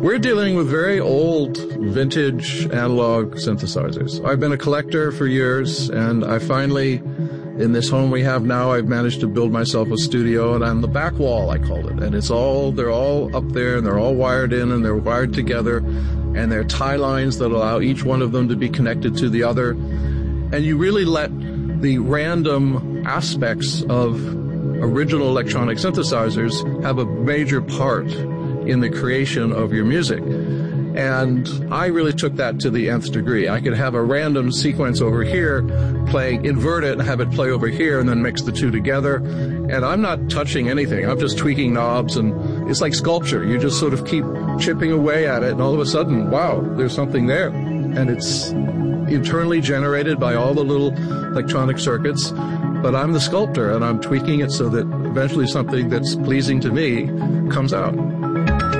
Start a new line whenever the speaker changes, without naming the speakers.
We're dealing with very old, vintage analog synthesizers. I've been a collector for years, and I finally, in this home we have now, I've managed to build myself a studio, and on the back wall, I called it. And they're all up there, and they're all wired in, and they're wired together, and they're tie lines that allow each one of them to be connected to the other. And you really let the random aspects of original electronic synthesizers have a major part in the creation of your music. And I really took that to the nth degree. I could have a random sequence over here, invert it and have it play over here, and then mix the two together. And I'm not touching anything. I'm just tweaking knobs, and it's like sculpture. You just sort of keep chipping away at it, and all of a sudden, wow, there's something there. And it's internally generated by all the little electronic circuits. But I'm the sculptor, and I'm tweaking it so that eventually something that's pleasing to me comes out.